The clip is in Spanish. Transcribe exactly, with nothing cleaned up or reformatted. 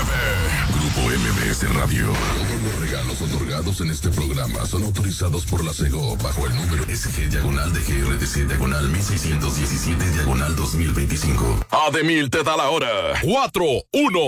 Grupo M B S Radio. Todos los regalos otorgados en este programa son autorizados por la SEGO bajo el número S G diagonal de G R D C diagonal mil seiscientos diecisiete diagonal dos mil veinticinco. Ademil te da la hora. cuatro, uno.